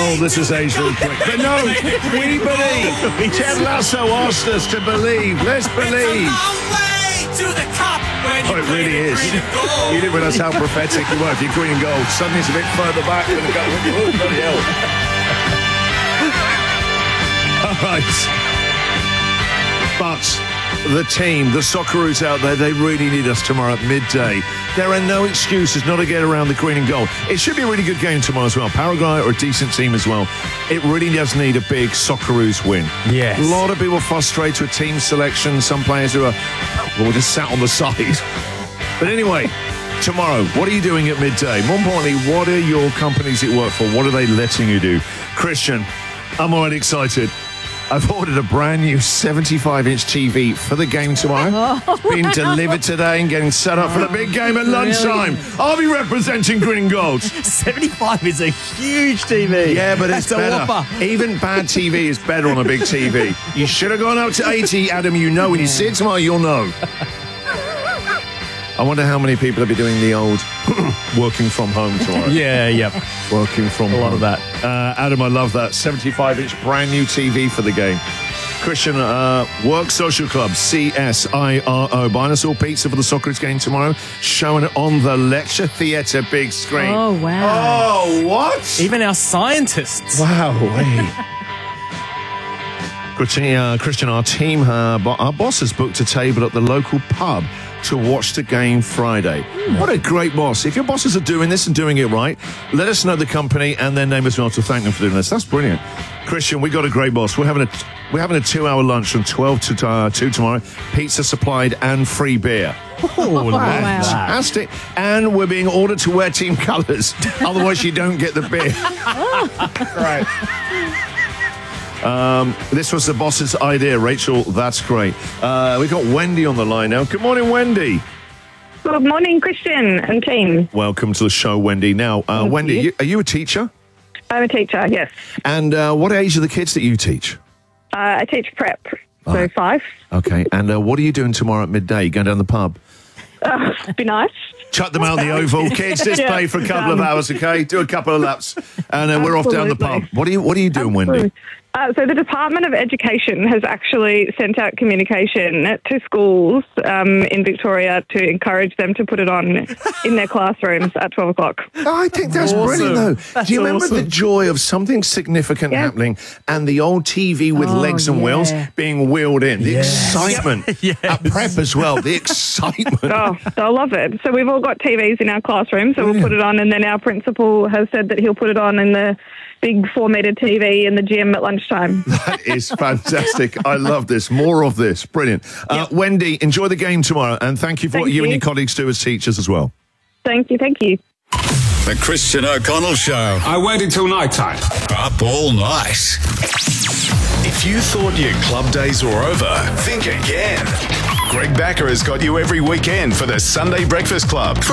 oh, this is aged real quick. But no, we believe. Ted Lasso asked us to believe. Let's believe. Oh, it really is. You didn't realise how prophetic you were if you're green and gold. Suddenly it's a bit further back than the goal. Oh, bloody hell. All right. But the team, the Socceroos out there, they really need us tomorrow at midday. There are no excuses not to get around the green and gold. It should be a really good game tomorrow as well. Paraguay are a decent team as well. It really does need a big Socceroos win. Yes. A lot of people frustrated with team selection. Some players who are, well, just sat on the side. But anyway, tomorrow, what are you doing at midday? More importantly, what are your companies you work for? What are they letting you do? Christian, I'm already excited. I've ordered a brand new 75-inch TV for the game tomorrow. It's been delivered today and getting set up for the big game at lunchtime. Really? I'll be representing Green and Gold. 75 is a huge TV. Yeah, but it's That's better. a whopper. Even bad TV is better on a big TV. You should have gone up to 80, Adam. You know, when you see it tomorrow, you'll know. I wonder how many people will be doing the old working from home tomorrow. Yeah. Working from A lot of that. Adam, I love that. 75-inch brand new TV for the game. Christian, Work Social Club, CSIRO. Buying us all pizza for the Socceroos game tomorrow. Showing it on the lecture theatre big screen. Oh, wow. Oh, what? Even our scientists. Wow. Christian, our team, our boss has booked a table at the local pub to watch the game Friday. What a great boss. If your bosses are doing this and doing it right, let us know the company and their name as well to thank them for doing this. That's brilliant. Christian, we got a great boss. We're having a 2-hour lunch from 12 to 2 tomorrow. Pizza supplied and free beer. Oh, wow. Fantastic. And we're being ordered to wear team colours. Otherwise, you don't get the beer. Right. This was the boss's idea, Rachel. That's great. We've got Wendy on the line now. Good morning, Wendy. Good morning, Christian and team. Welcome to the show, Wendy. Now, Wendy, are you a teacher? I'm a teacher, yes. And what age are the kids that you teach? I teach prep, so 5. Okay. And what are you doing tomorrow at midday? You going down the pub? Be nice. Chuck them out in the Oval. Kids, just play for a couple of hours, okay? Do a couple of laps. And we're off down the pub. What are you doing, Wendy? So the Department of Education has actually sent out communication to schools in Victoria to encourage them to put it on in their classrooms at 12 o'clock. Oh, I think that's brilliant, though. Do you remember the joy of something significant happening and the old TV with legs and wheels being wheeled in? The excitement at prep as well. The excitement. Oh, I love it. So we've all got TVs in our classroom, so we'll put it on, and then our principal has said that he'll put it on in the big 4-metre TV in the gym at lunchtime. That is fantastic. I love this. More of this. Brilliant. Wendy, enjoy the game tomorrow, and thank you for what you and your colleagues do as teachers as well. Thank you. The Christian O'Connell Show. I waited till night time. Up all night. If you thought your club days were over, think again. Greg Backer has got you every weekend for the Sunday Breakfast Club.